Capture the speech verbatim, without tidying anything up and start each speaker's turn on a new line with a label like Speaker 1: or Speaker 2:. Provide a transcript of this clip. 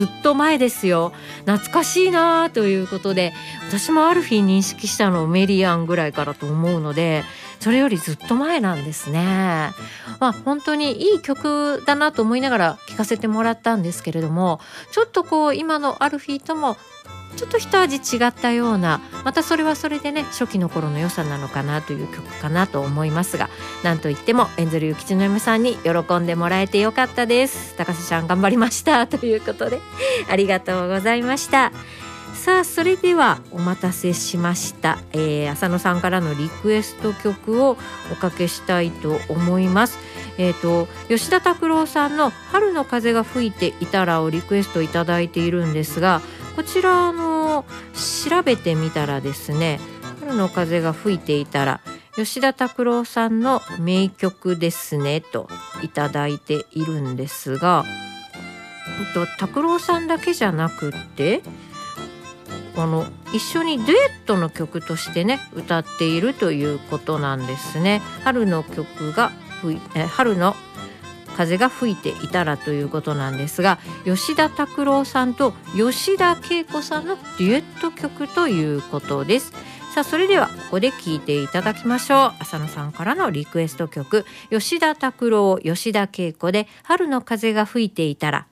Speaker 1: ずっと前ですよ。懐かしいなということで、私もアルフィー認識したのメリアンぐらいからと思うので、それよりずっと前なんですね。まあ本当にいい曲だなと思いながら聴かせてもらったんですけれども、ちょっとこう今のアルフィーともちょっと一味違ったような、またそれはそれでね、初期の頃の良さなのかなという曲かなと思いますが、なんといってもエンゼルゆきちの嫁さんに喜んでもらえてよかったです。高瀬ちゃん頑張りましたということでありがとうございました。さあそれではお待たせしました、えー、浅野さんからのリクエスト曲をおかけしたいと思います。えーと、吉田拓郎さんの春の風が吹いていたらをリクエストいただいているんですが、こちらあの調べてみたらですね、春の風が吹いていたら吉田拓郎さんの名曲ですねといただいているんですが、拓郎さんだけじゃなくってあの一緒にデュエットの曲としてね歌っているということなんですね。春の曲が吹いえ春の風が吹いていたらということなんですが、吉田拓郎さんと吉田恵子さんのデュエット曲ということです。さあそれではここで聴いていただきましょう。浅野さんからのリクエスト曲、吉田拓郎吉田恵子で春の風が吹いていたら。